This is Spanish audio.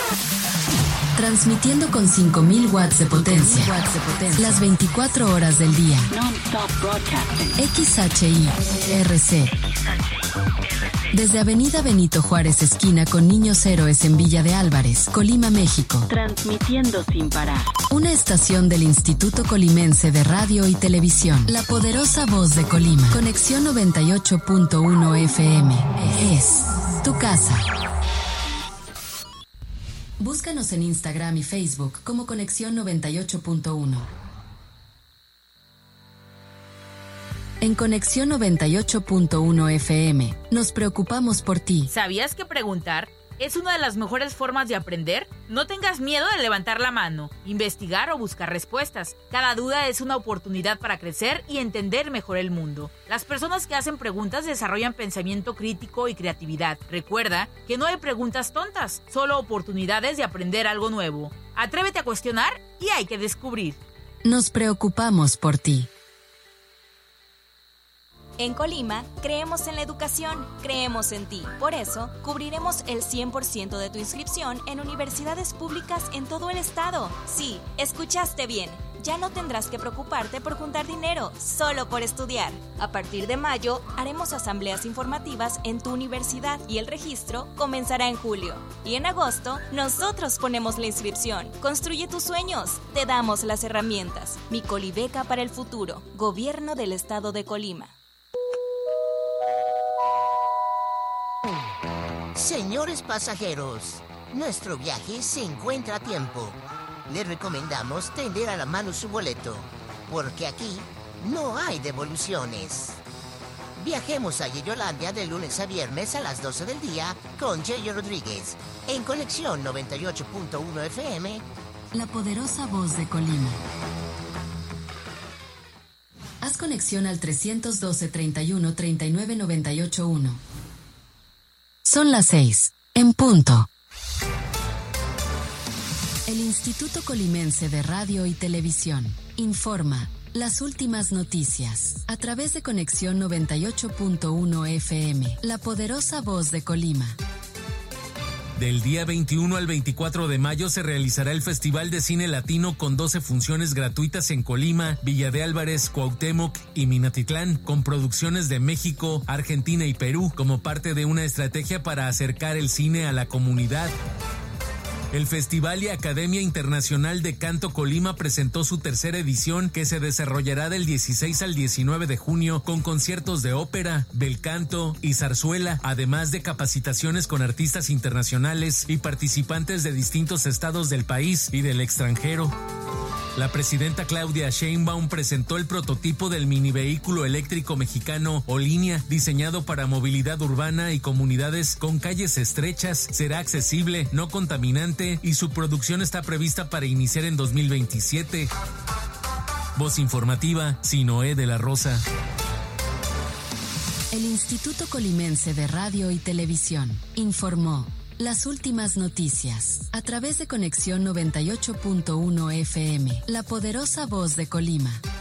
Transmitiendo con 5.000 watts de potencia. Las 24 horas del día. XHI-RC. Desde Avenida Benito Juárez, esquina con Niños Héroes en Villa de Álvarez, Colima, México. Transmitiendo sin parar. Una estación del Instituto Colimense de Radio y Televisión. La poderosa voz de Colima. Conexión 98.1 FM. Es tu casa. Búscanos en Instagram y Facebook como Conexión 98.1. En Conexión 98.1 FM, nos preocupamos por ti. ¿Sabías que preguntar es una de las mejores formas de aprender? No tengas miedo de levantar la mano, investigar o buscar respuestas. Cada duda es una oportunidad para crecer y entender mejor el mundo. Las personas que hacen preguntas desarrollan pensamiento crítico y creatividad. Recuerda que no hay preguntas tontas, solo oportunidades de aprender algo nuevo. Atrévete a cuestionar y hay que descubrir. Nos preocupamos por ti. En Colima, creemos en la educación, creemos en ti. Por eso, cubriremos el 100% de tu inscripción en universidades públicas en todo el estado. Sí, escuchaste bien. Ya no tendrás que preocuparte por juntar dinero, solo por estudiar. A partir de mayo, haremos asambleas informativas en tu universidad y el registro comenzará en julio. Y en agosto, nosotros ponemos la inscripción. Construye tus sueños, te damos las herramientas. Mi Colibeca para el futuro, Gobierno del Estado de Colima. Señores pasajeros, nuestro viaje se encuentra a tiempo. Les recomendamos tener a la mano su boleto, porque aquí no hay devoluciones. Viajemos a Yeyolandia de lunes a viernes a las 12 del día con Yeyo Rodríguez, en Conexión 98.1 FM. La poderosa voz de Colima. Haz conexión al 312-31-39-98-1. Son las 6, en punto. El Instituto Colimense de Radio y Televisión informa las últimas noticias a través de Conexión 98.1 FM, la poderosa voz de Colima. Del día 21 al 24 de mayo se realizará el Festival de Cine Latino con 12 funciones gratuitas en Colima, Villa de Álvarez, Cuauhtémoc y Minatitlán, con producciones de México, Argentina y Perú, como parte de una estrategia para acercar el cine a la comunidad. El Festival y Academia Internacional de Canto Colima presentó su tercera edición, que se desarrollará del 16 al 19 de junio con conciertos de ópera, bel canto y zarzuela, además de capacitaciones con artistas internacionales y participantes de distintos estados del país y del extranjero. La presidenta Claudia Sheinbaum presentó el prototipo del mini vehículo eléctrico mexicano Olinia, diseñado para movilidad urbana y comunidades con calles estrechas. Será accesible, no contaminante y su producción está prevista para iniciar en 2027. Voz informativa, Sinoé de la Rosa. El Instituto Colimense de Radio y Televisión informó las últimas noticias a través de Conexión 98.1 FM, la poderosa voz de Colima.